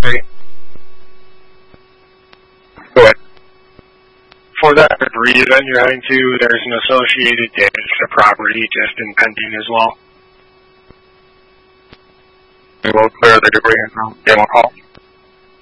Great. Go ahead. For that debris event you're heading to, there's an associated damage to property just impending as well. We will clear the debris and give them a call.